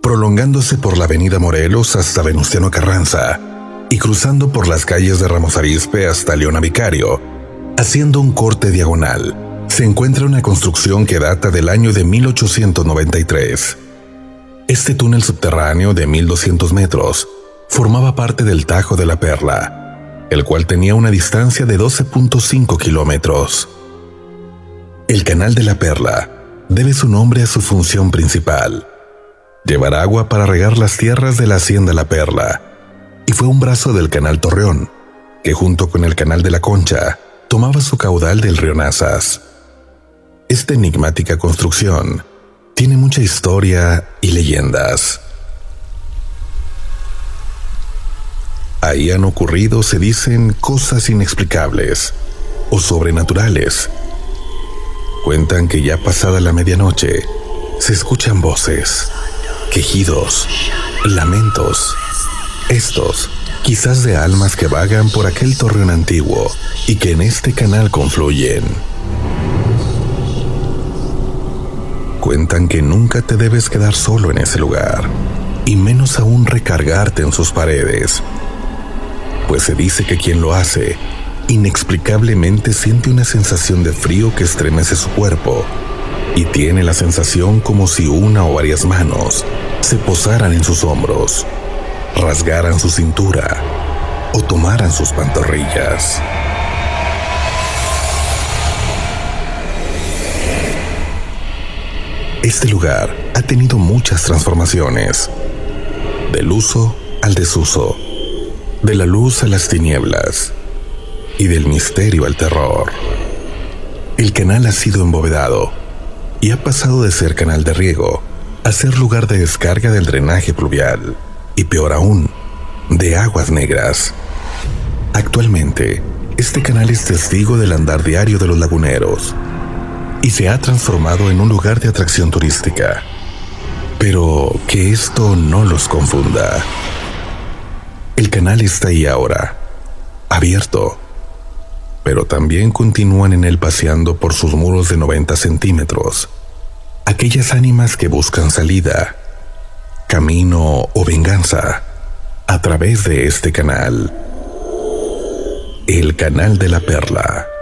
prolongándose por la avenida Morelos hasta Venustiano Carranza y cruzando por las calles de Ramos Arizpe hasta Leona Vicario. Haciendo un corte diagonal, se encuentra una construcción que data del año de 1893. Este túnel subterráneo de 1200 metros formaba parte del Tajo de la Perla, el cual tenía una distancia de 12.5 kilómetros. El Canal de la Perla debe su nombre a su función principal: llevar agua para regar las tierras de la Hacienda La Perla, y fue un brazo del Canal Torreón, que junto con el Canal de la Concha tomaba su caudal del río Nazas. Esta enigmática construcción tiene mucha historia y leyendas. Ahí han ocurrido, se dicen, cosas inexplicables o sobrenaturales. Cuentan que ya pasada la medianoche se escuchan voces, quejidos, lamentos. Estos, quizás de almas que vagan por aquel torreón antiguo y que en este canal confluyen. Cuentan que nunca te debes quedar solo en ese lugar, y menos aún recargarte en sus paredes, pues se dice que quien lo hace inexplicablemente siente una sensación de frío que estremece su cuerpo y tiene la sensación como si una o varias manos se posaran en sus hombros, rasgaran su cintura o tomaran sus pantorrillas. Este lugar ha tenido muchas transformaciones, del uso al desuso, de la luz a las tinieblas y del misterio al terror. El canal ha sido embovedado y ha pasado de ser canal de riego a ser lugar de descarga del drenaje pluvial y, peor aún, de aguas negras. Actualmente, este canal es testigo del andar diario de los laguneros y se ha transformado en un lugar de atracción turística. Pero que esto no los confunda. El canal está ahí ahora, abierto, pero también continúan en él paseando por sus muros de 90 centímetros aquellas ánimas que buscan salida, camino o venganza a través de este canal, el Canal de la Perla.